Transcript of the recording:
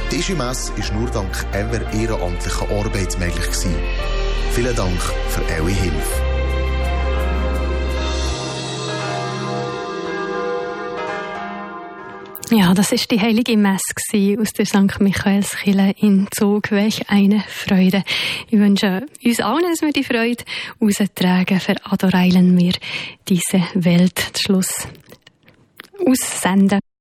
Diese Messe ist nur dank eurer ehrenamtlichen Arbeit möglich gewesen. Vielen Dank für eure Hilfe. Ja, das ist die heilige Messe aus der St. Michaelskirche in Zug. Welch eine Freude. Ich wünsche uns allen, dass wir die Freude austragen. Für Adoreilen wir diese Welt. Schluss aussenden.